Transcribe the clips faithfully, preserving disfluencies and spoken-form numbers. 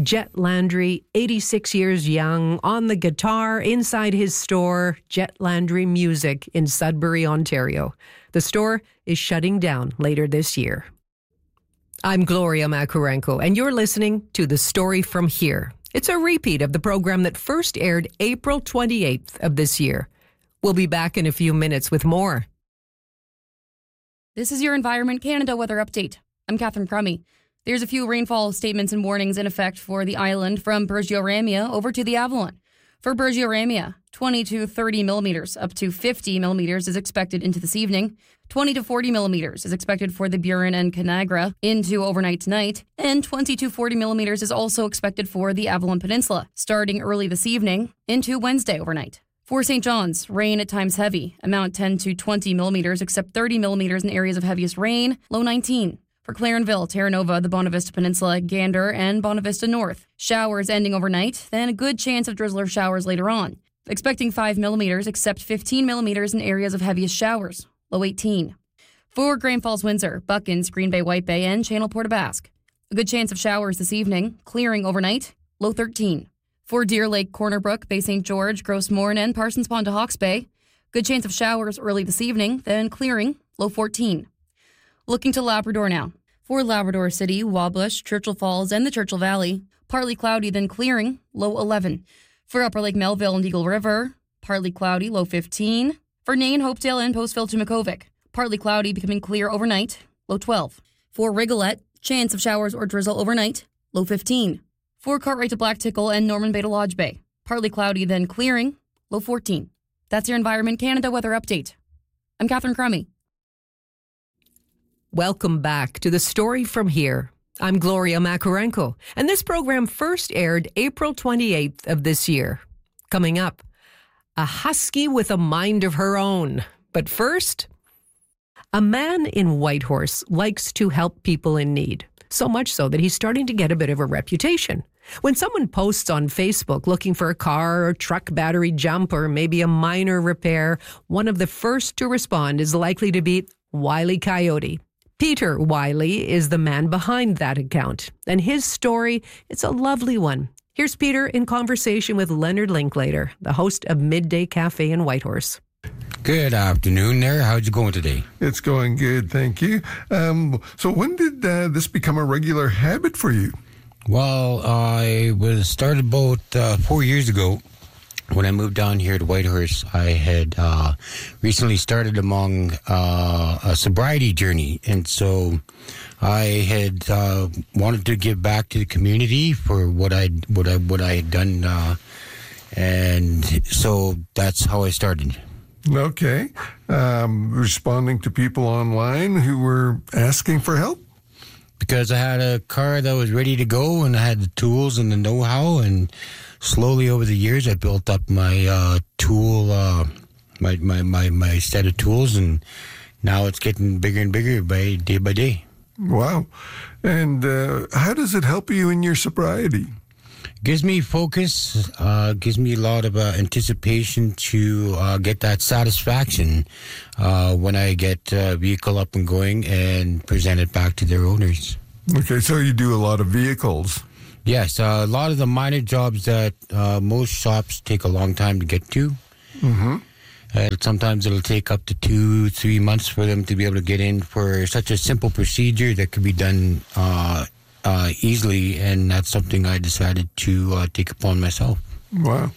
Jet Landry, eighty-six years young, on the guitar inside his store, Jet Landry Music in Sudbury, Ontario. The store is shutting down later this year. I'm Gloria Makurenko, and you're listening to The Story From Here. It's a repeat of the program that first aired April twenty-eighth of this year. We'll be back in a few minutes with more. This is your Environment Canada weather update. I'm Catherine Crummy. There's a few rainfall statements and warnings in effect for the island from Bergio-Ramia over to the Avalon. For Bergio-Ramia, twenty to thirty millimeters up to fifty millimeters is expected into this evening. twenty to forty millimeters is expected for the Burin and Canagra into overnight tonight. And twenty to forty millimeters is also expected for the Avalon Peninsula, starting early this evening into Wednesday overnight. For Saint John's, rain at times heavy, amount ten to twenty millimeters, except thirty millimeters in areas of heaviest rain, low nineteen. For Clarenville, Terra Nova, the Bonavista Peninsula, Gander, and Bonavista North. Showers ending overnight, then a good chance of drizzler showers later on. Expecting five millimeters, except fifteen millimeters in areas of heaviest showers, low eighteen. For Grand Falls, Windsor, Buckins, Green Bay, White Bay, and Channel Port aux Basques. A good chance of showers this evening, clearing overnight, low thirteen. For Deer Lake, Corner Brook, Bay Saint George, Gross Mourne, and Parsons Pond to Hawke's Bay. Good chance of showers early this evening, then clearing, low fourteen. Looking to Labrador now. For Labrador City, Wabush, Churchill Falls, and the Churchill Valley, partly cloudy, then clearing, low eleven. For Upper Lake Melville and Eagle River, partly cloudy, low fifteen. For Nain, Hopedale, and Postville to Makovic, partly cloudy, becoming clear overnight, low twelve. For Rigolette, chance of showers or drizzle overnight, low fifteen. For Cartwright to Black Tickle and Norman Bay to Lodge Bay, partly cloudy, then clearing, low fourteen. That's your Environment Canada weather update. I'm Catherine Crummy. Welcome back to The Story From Here. I'm Gloria Makurenko, and this program first aired April twenty-eighth of this year. Coming up, a husky with a mind of her own. But first, a man in Whitehorse likes to help people in need, so much so that he's starting to get a bit of a reputation. When someone posts on Facebook looking for a car or truck battery jump or maybe a minor repair, one of the first to respond is likely to be Wile E. Coyote. Peter Wiley is the man behind that account, and his story, it's a lovely one. Here's Peter in conversation with Leonard Linklater, the host of Midday Cafe in Whitehorse. Good afternoon there. How's it going today? It's going good, thank you. Um, so when did uh, this become a regular habit for you? Well, I was started about uh, four years ago. When I moved down here to Whitehorse, I had uh, recently started among uh, a sobriety journey. And so I had uh, wanted to give back to the community for what I what I what I had done, uh, and so that's how I started. Okay, um, responding to people online who were asking for help. Because I had a car that was ready to go, and I had the tools and the know-how, and slowly over the years, I built up my uh, tool, uh, my, my, my, my set of tools, and now it's getting bigger and bigger by day by day. Wow. And uh, how does it help you in your sobriety? Gives me focus, uh, gives me a lot of uh, anticipation to uh, get that satisfaction uh, when I get a vehicle up and going and present it back to their owners. Okay, so you do a lot of vehicles. Yes, uh, a lot of the minor jobs that uh, most shops take a long time to get to. Mm-hmm. Uh, sometimes it'll take up to two, three months for them to be able to get in for such a simple procedure that could be done uh, uh, easily, and that's something I decided to uh, take upon myself. Wow.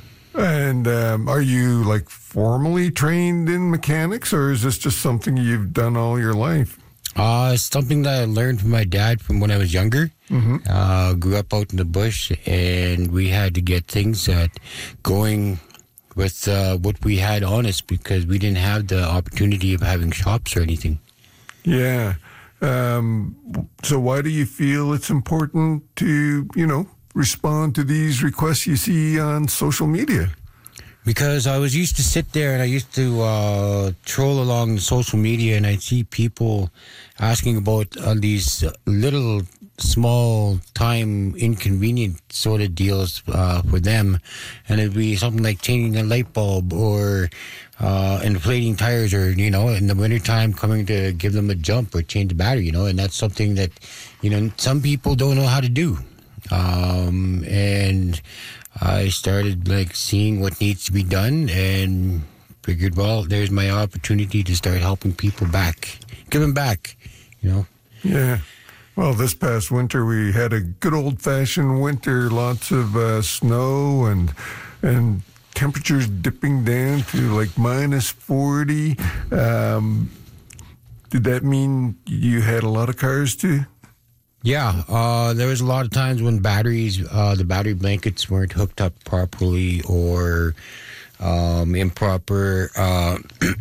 And um, are you like formally trained in mechanics, or is this just something you've done all your life? Uh, it's something that I learned from my dad from when I was younger. Mm-hmm. Uh, grew up out in the bush, and we had to get things that going with uh, what we had on us because we didn't have the opportunity of having shops or anything. Yeah. Um, so why do you feel it's important to, you know, respond to these requests you see on social media? Because I was used to sit there and I used to uh, troll along social media, and I'd see people asking about uh, these little small time inconvenient sort of deals uh, for them. And it'd be something like changing a light bulb or uh, inflating tires, or, you know, in the wintertime coming to give them a jump or change the battery, you know, and that's something that, you know, some people don't know how to do. Um, and I started like seeing what needs to be done and figured, well, there's my opportunity to start helping people back, giving back, you know. Yeah. Well, this past winter we had a good old-fashioned winter, lots of uh, snow and and temperatures dipping down to like minus forty. Um, did that mean you had a lot of cars too? Yeah, uh, there was a lot of times when batteries, uh, the battery blankets weren't hooked up properly, or um, improper uh,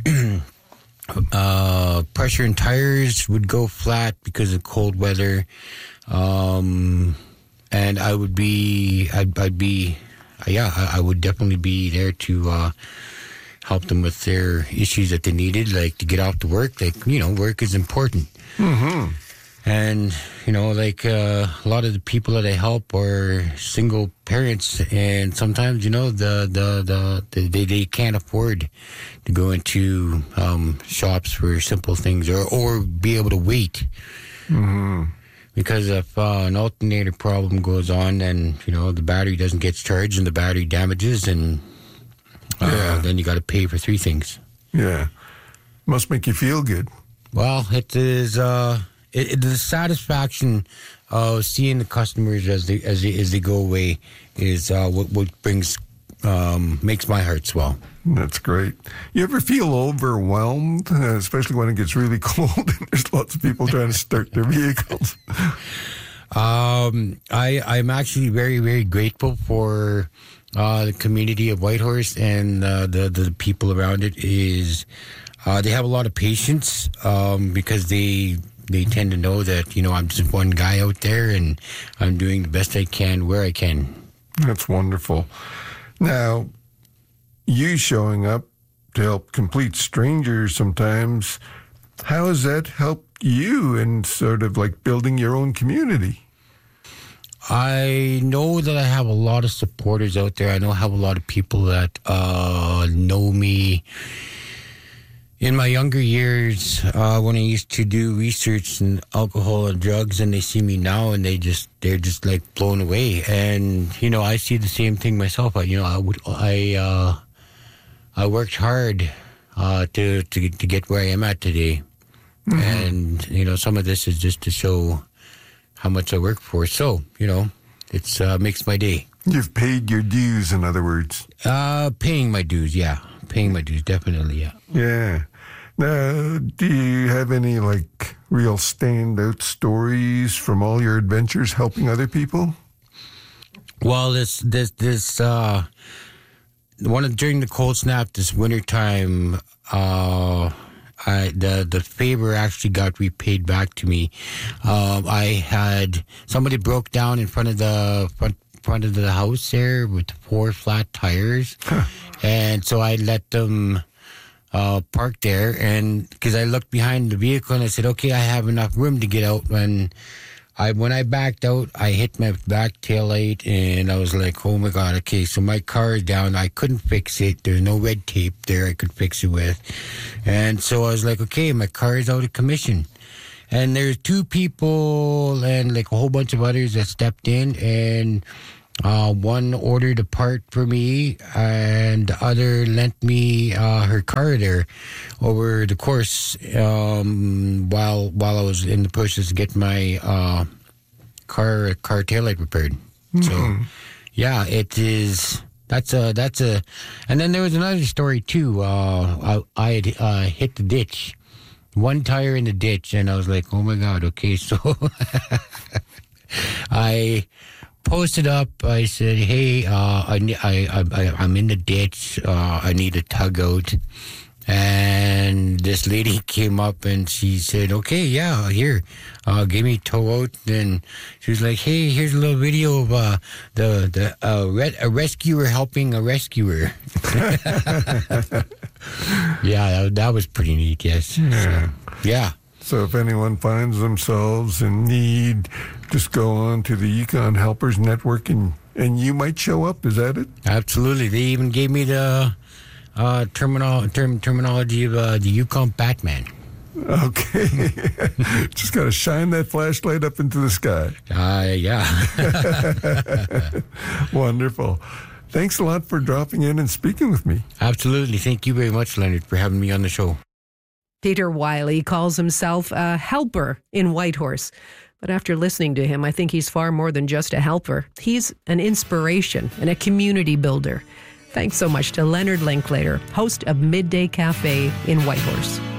uh, pressure in tires would go flat because of cold weather. Um, and I would be, I'd, I'd be, yeah, I, I would definitely be there to uh, help them with their issues that they needed, like to get off to work. Like, you know, work is important. Mm-hmm. And, you know, like uh, a lot of the people that I help are single parents, and sometimes, you know, the, the, the, the they, they can't afford to go into um, shops for simple things, or, or be able to wait. Mm-hmm. Because if uh, an alternator problem goes on, and, you know, the battery doesn't get charged and the battery damages, and uh, yeah. then you got to pay for three things. Yeah. Must make you feel good. Well, it is... Uh, It, it, the satisfaction of seeing the customers as they as they, as they go away is uh, what what brings um, makes my heart swell. That's great. You ever feel overwhelmed, uh, especially when it gets really cold and there's lots of people trying to start their vehicles? Um, I I'm actually very very grateful for uh, the community of Whitehorse and uh, the the people around it. Is uh, they have a lot of patience um, because they. They tend to know that, you know, I'm just one guy out there and I'm doing the best I can where I can. That's wonderful. Now, you showing up to help complete strangers sometimes, how has that helped you in sort of like building your own community? I know that I have a lot of supporters out there. I know I have a lot of people that uh, know me. In my younger years, uh, when I used to do research in alcohol and drugs, and they see me now, and they just they're just like blown away. And you know, I see the same thing myself. I, you know, I would I uh, I worked hard uh, to to to get where I am at today, mm-hmm. and you know, some of this is just to show how much I work for. So you know, it's uh, makes my day. You've paid your dues, in other words. Uh, paying my dues, yeah, paying my dues, definitely, yeah. Yeah. Now, do you have any, like, real standout stories from all your adventures helping other people? Well, this, this, this, uh, one of, during the cold snap this wintertime, uh, I, the, the favor actually got repaid back to me. Um, I had, somebody broke down in front of the, front, front of the house there with four flat tires. Huh. And so I let them, Uh, parked there, and because I looked behind the vehicle and I said, okay, I have enough room to get out. When I when I backed out, I hit my back tail light, and I was like, oh my God, okay, so my car is down. I couldn't fix it. There's no red tape there I could fix it with. And so I was like, okay, my car is out of commission. And there's two people and like a whole bunch of others that stepped in, and Uh, one ordered a part for me, and the other lent me uh, her car there over the course um, while while I was in the process to get my uh, car car taillight repaired. Mm-hmm. So, yeah, it is. That's a that's a. And then there was another story too. Uh, I I had uh, hit the ditch, one tire in the ditch, and I was like, oh my God, okay, so I posted up. I said, "Hey, uh, I, I, I, I'm in the ditch. Uh, I need a tug out." And this lady came up and she said, "Okay, yeah, here, uh, gave me a tow out." And she was like, "Hey, here's a little video of uh, the the uh, re- a rescuer helping a rescuer." Yeah, that, that was pretty neat. Yes. Yeah. So, yeah. So if anyone finds themselves in need, just go on to the Yukon Helpers Network and, and you might show up. Is that it? Absolutely. They even gave me the uh, terminal term, terminology of uh, the Yukon Batman. Okay. Just got to shine that flashlight up into the sky. Uh, yeah. Wonderful. Thanks a lot for dropping in and speaking with me. Absolutely. Thank you very much, Leonard, for having me on the show. Peter Wiley calls himself a helper in Whitehorse. But after listening to him, I think he's far more than just a helper. He's an inspiration and a community builder. Thanks so much to Leonard Linklater, host of Midday Cafe in Whitehorse.